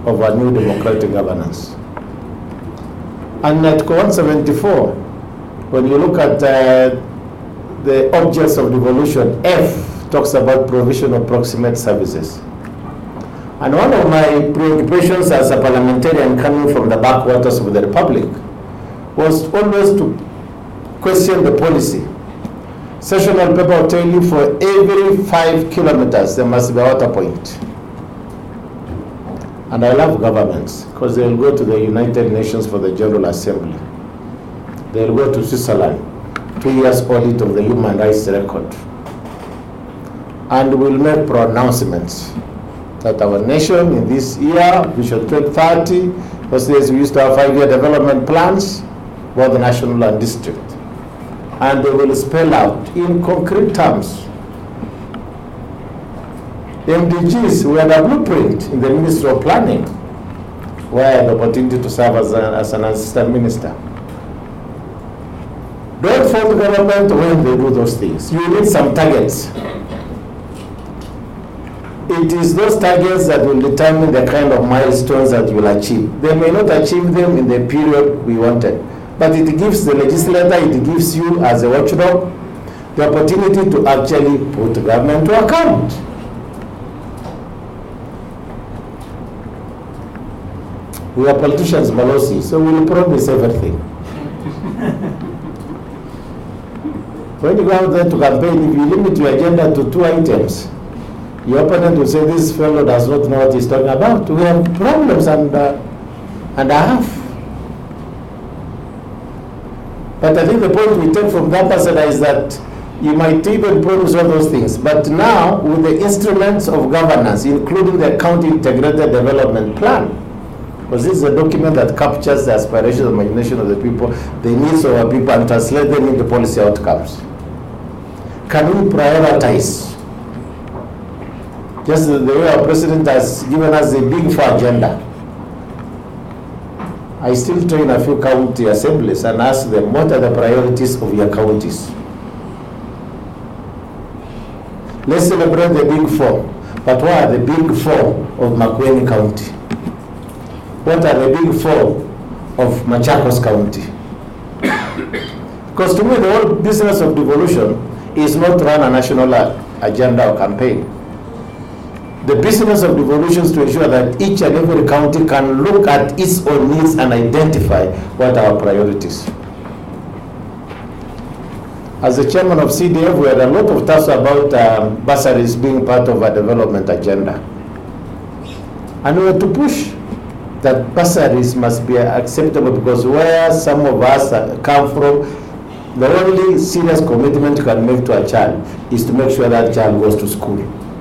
of a new democratic governance. And Article 174, when you look at the objects of devolution, F talks about provision of proximate services. And one of my preoccupations as a parliamentarian coming from the backwaters of the Republic was always to question the policy. Sessional paper will tell you for every 5 kilometers there must be a water point. And I love governments because they'll go to the United Nations for the General Assembly. They'll go to Switzerland, 2 years audit of the human rights record. And we'll make pronouncements that our nation in this year, Vision 2030, those days we used to have 5-year development plans, both national and district. And they will spell out in concrete terms. The MDGs were the blueprint in the Ministry of Planning, where I had the opportunity to serve as an assistant minister. Don't fault government when they do those things. You need some targets. It is those targets that will determine the kind of milestones that you will achieve. They may not achieve them in the period we wanted, but it gives the legislator, it gives you as a watchdog, the opportunity to actually put government to account. We are politicians, Malosi, so we will promise everything. When you go out there to campaign, if you limit your agenda to 2 items, your opponent will say, this fellow does not know what he's talking about. We have problems and a half. But I think the point we take from that person is that you might even promise all those things. But now, with the instruments of governance, including the County Integrated Development Plan, because this is a document that captures the aspirations and imagination of the people, the needs of our people, and translate them into policy outcomes. Can we prioritize? Just the way our president has given us a big four agenda. I still train a few county assemblies and ask them, what are the priorities of your counties? Let's celebrate the big four. But what are the big four of Makueni County? What are the big four of Machakos County? Because to me, the whole business of devolution is not to run a national agenda or campaign. The business of devolution is to ensure that each and every county can look at its own needs and identify what are our priorities. As the chairman of CDF, we had a lot of talks about bursaries being part of a development agenda. And we had to push that bursaries must be acceptable, because where some of us come from, the only serious commitment you can make to a child is to make sure that child goes to school.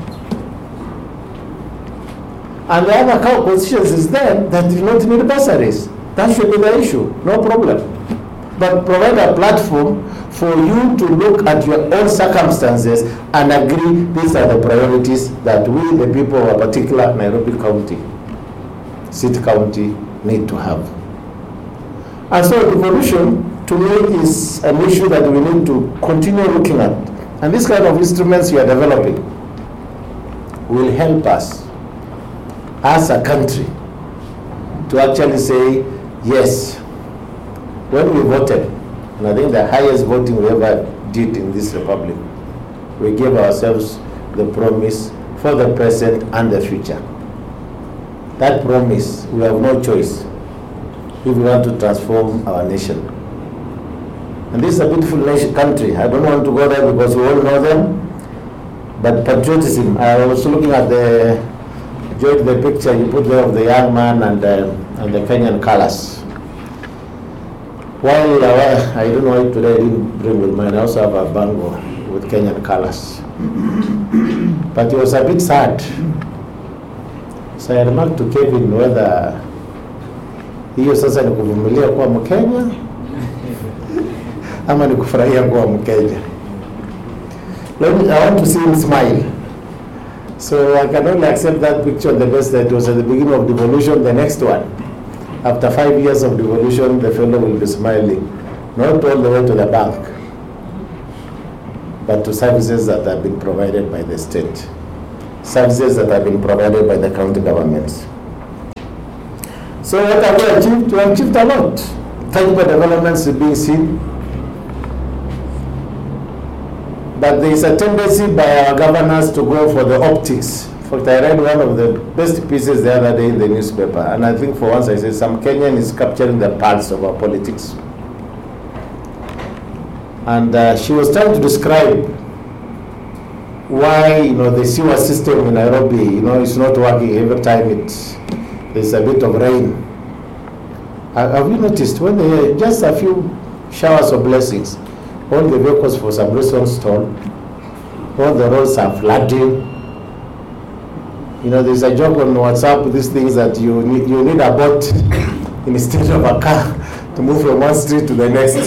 And the other positions is there that do not need bursaries. That should be the issue, no problem. But provide a platform for you to look at your own circumstances and agree these are the priorities that we, the people of a particular Nairobi County, City County, need to have. And so devolution, to me, is an issue that we need to continue looking at. And this kind of instruments we are developing will help us as a country to actually say, yes, when we voted, and I think the highest voting we ever did in this republic, we gave ourselves the promise for the present and the future. That promise, we have no choice if we want to transform our nation. And this is a beautiful nation, country. I don't want to go there because we all know them, but patriotism, I was looking at enjoyed the picture you put there of the young man and the Kenyan colors. While I don't know it today, I didn't bring with mine. I also have a bango with Kenyan colors. But it was a bit sad. So I remarked to Kevin whether hiyo sasa ni kuvumilia kuwa Mkenya ama ni kufurahia kuwa Mkenya. I want to see him smile. So I can only accept that picture on the best that it was at the beginning of devolution. The next one, after 5 years of devolution, the fellow will be smiling, not all the way to the bank, but to services that have been provided by the state, services that have been provided by the county governments. So what have we achieved? We have achieved a lot. Tangible developments is being seen. But there is a tendency by our governors to go for the optics. In fact, I read one of the best pieces the other day in the newspaper, and I think for once I said some Kenyan is capturing the pulse of our politics. And she was trying to describe why, the sewer system in Nairobi, is not working every time there's a bit of rain. Have you noticed when just a few showers of blessings, all the vehicles for some reason stall, all the roads are flooding. There's a joke on WhatsApp, these things that you need a boat instead of a car to move from one street to the next.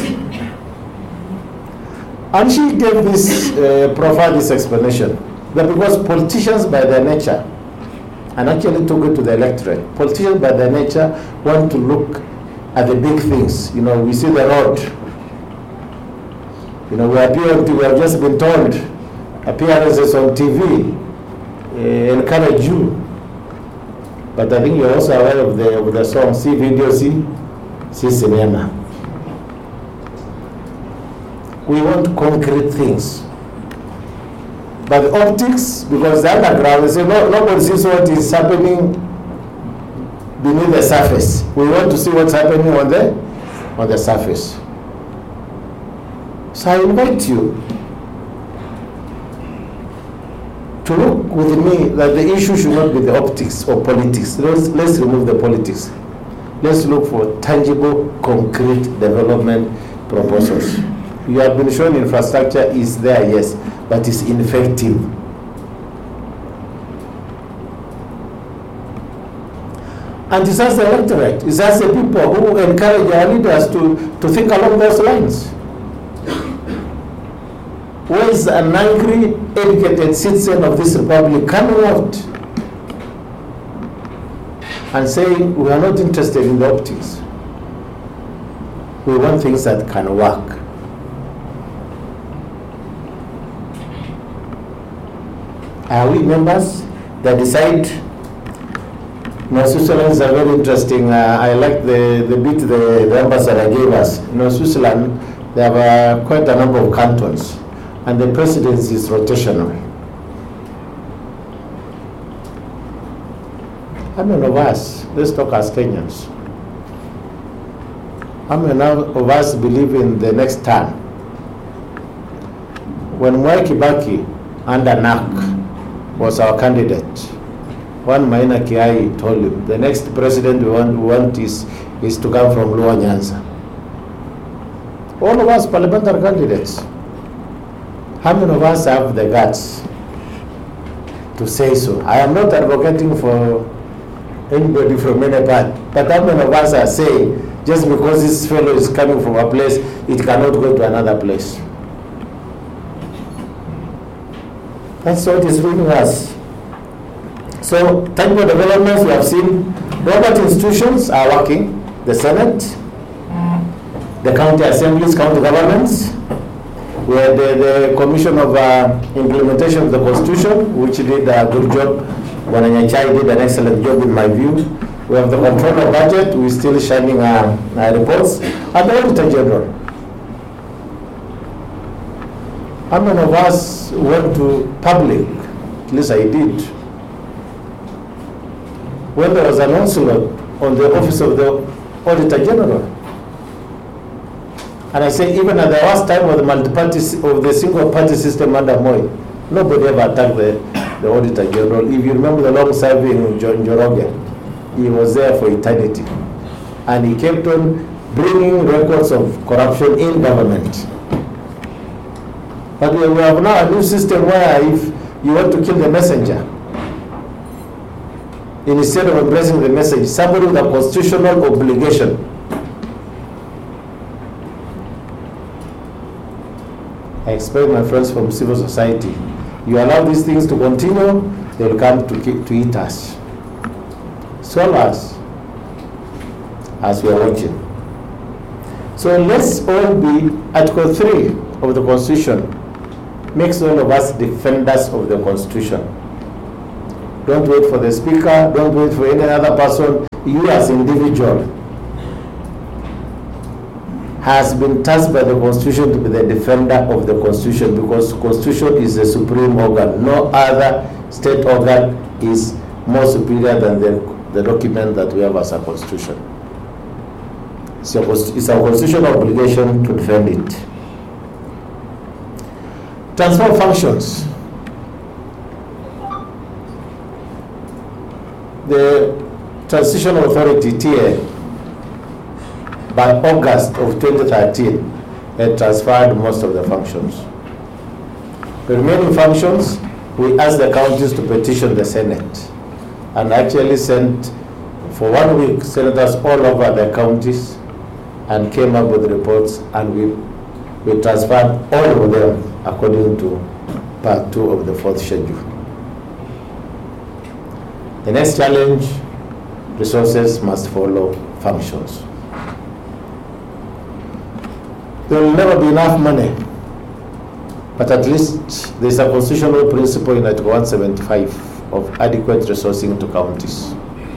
And she gave this explanation, that because politicians by their nature, and actually took it to the electorate, politicians by their nature want to look at the big things. We see the road. We have just been told appearances on TV encourage you. But I think you're also aware of the song, see video, see cinema. We want concrete things. But the optics, because the underground, they say nobody sees what is happening beneath the surface. We want to see what's happening on the surface. So I invite you to look with me that the issue should not be the optics or politics. Let's remove the politics. Let's look for tangible, concrete development proposals. You have been shown infrastructure is there, yes, but it's ineffective. And it's as the electorate, it's as the people who encourage our leaders to think along those lines. Where is an angry, educated citizen of this republic coming out and saying we are not interested in the optics? We want things that can work. Are we members that decide? Switzerland is a very interesting, I like the bit the ambassador gave us. Switzerland, they have quite a number of cantons, and the presidency is rotational. How many of us, let's talk as Kenyans, how many of us believe in the next term? When Mwai Kibaki under NAC was our candidate, one Maina Kiai told him, the next president we want is to come from Luo Nyanza. All of us parliamentary candidates. How many of us have the guts to say so? I am not advocating for anybody from any part, but how many of us are saying, just because this fellow is coming from a place, it cannot go to another place? That's what is ruining us. So, tangible developments we have seen, Robert institutions are working, the Senate, the county assemblies, county governments, we had the Commission of Implementation of the Constitution, which did a good job. Wananyachai did an excellent job in my view. We have the Comptroller budget, we're still shining our reports, and the Auditor General. How many of us went to public? At least I did. When there was an onslaught on the office of the Auditor General. And I say, even at the worst time of the single-party system under Moi, nobody ever attacked the Auditor General. If you remember the long-serving John Njoroge, he was there for eternity. And he kept on bringing records of corruption in government. But we have now a new system where if you want to kill the messenger, instead of embracing the message, somebody with a constitutional obligation I expect my friends from civil society, you allow these things to continue, they will come to eat us. Swallow us as we are watching. So let's all be, Article 3 of the Constitution makes all of us defenders of the Constitution. Don't wait for the speaker. Don't wait for any other person. You as individual has been tasked by the Constitution to be the defender of the Constitution, because Constitution is the supreme organ. No other state organ is more superior than the document that we have as a Constitution. It's our constitutional obligation to defend it. Transfer functions. The Transitional Authority, TA, by August of 2013, had transferred most of the functions. The remaining functions, we asked the counties to petition the Senate, and actually sent, for 1 week, senators all over the counties and came up with reports, and we transferred all of them according to Part 2 of the 4th schedule. The next challenge, resources must follow functions. There will never be enough money, but at least there is a constitutional principle in Article 175 of adequate resourcing to counties.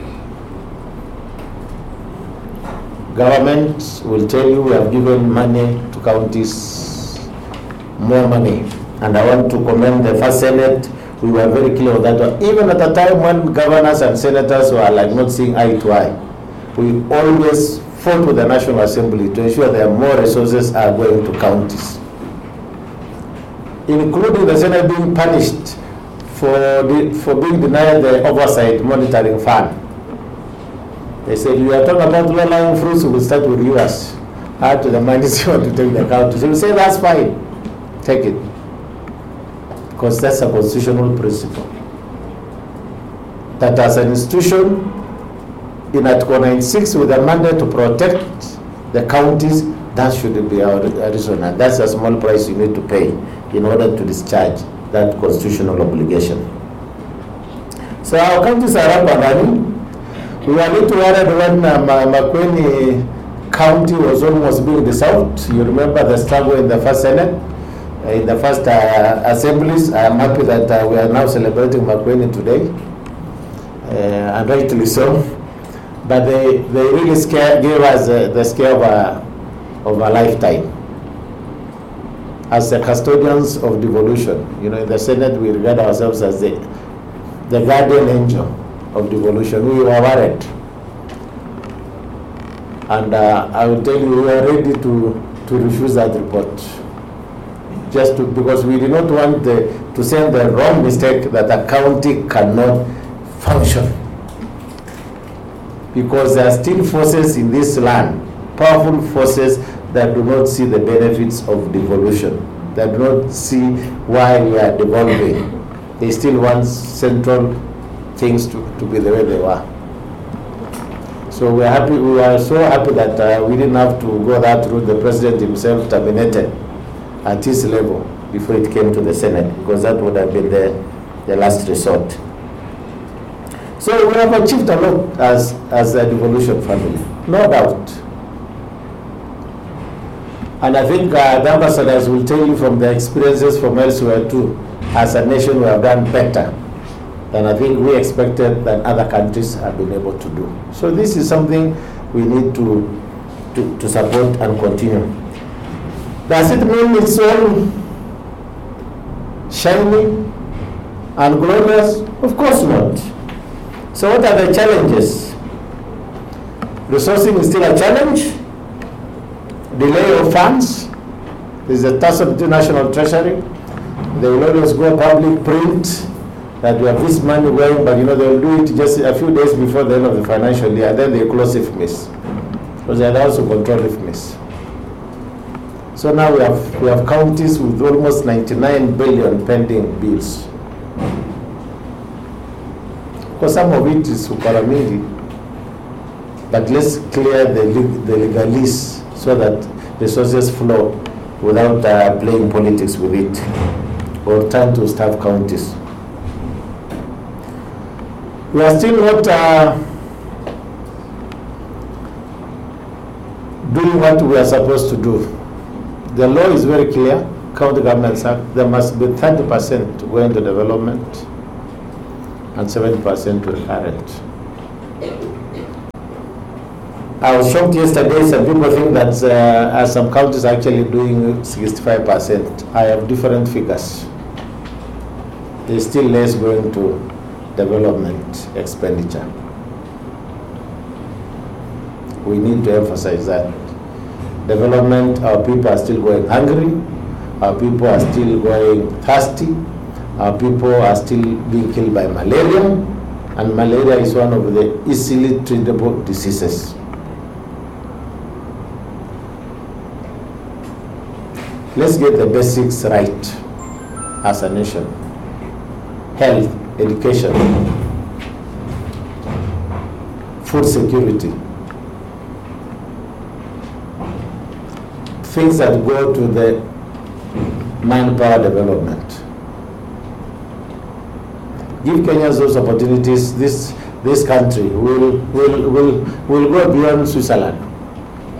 Government will tell you we have given money to counties, more money. And I want to commend the first Senate. We were very clear on that one. Even at a time when governors and senators were like not seeing eye to eye, we always fought with the National Assembly to ensure that more resources are going to counties, including the Senate being punished for being denied the oversight monitoring fund. They said, you are talking about low-lying fruits, we will start with yours. Add to the money you want to take the counties. So we say, that's fine, take it. Because that's a constitutional principle. That as an institution, in Article 96, with a mandate to protect the counties, that should be our reason. And that's a small price you need to pay in order to discharge that constitutional obligation. So our counties are up and running. We were a little worried when Makueni County was almost being dissolved. You remember the struggle in the first Senate, in the first assemblies. I am happy that we are now celebrating Makueni today, and rightly so. But they really gave us the scare of a lifetime. As the custodians of devolution, in the Senate we regard ourselves as the guardian angel of devolution. We were worried. And I will tell you, we were ready to refuse that report. Because we did not want to send the wrong mistake that a county cannot function. Because there are still forces in this land, powerful forces that do not see the benefits of devolution, that do not see why we are devolving. They still want central things to be the way they were. So we are so happy that we didn't have to go that route. The president himself terminated at his level before it came to the Senate, because that would have been the last resort. So we have achieved a lot as a devolution family, no doubt. And I think the ambassadors will tell you from their experiences from elsewhere too, as a nation we have done better than I think we expected than other countries have been able to do. So this is something we need to support and continue. Does it mean it's all shiny and glorious? Of course not. So what are the challenges? Resourcing is still a challenge. Delay of funds is a tussle between National Treasury. They will always go public print that we have this money going, but they will do it just a few days before the end of the financial year, and then they close IFMIS. Because they also control IFMIS. So now we have counties with almost 99 billion pending bills. Because some of it is Sukaramindi, but let's clear the legalese so that resources flow without playing politics with it or trying to starve counties. We are still not doing what we are supposed to do. The law is very clear, County Governments Act, there must be 30% going to development. and 7% recurrent. I was shocked yesterday. Some people think that some counties are actually doing 65%. I have different figures. There's still less going to development expenditure. We need to emphasize that. Development, our people are still going hungry, our people are still going thirsty, our people are still being killed by malaria, and malaria is one of the easily treatable diseases. Let's get the basics right as a nation. Health, education, food security, things that go to the manpower development. Give Kenyans those opportunities. This country will go beyond Switzerland.